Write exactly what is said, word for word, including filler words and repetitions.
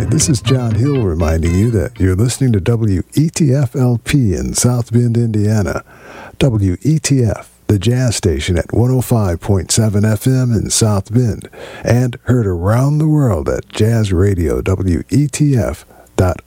This is John Hill reminding you that you're listening to W E T F L P in South Bend, Indiana. W E T F, the jazz station at one oh five point seven F M in South Bend, and heard around the world at jazz radio W E T F dot